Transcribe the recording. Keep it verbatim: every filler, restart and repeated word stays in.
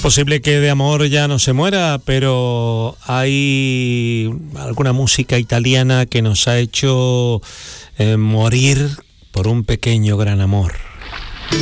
posible que de amor ya no se muera, pero hay alguna música italiana que nos ha hecho eh, morir por un pequeño gran amor.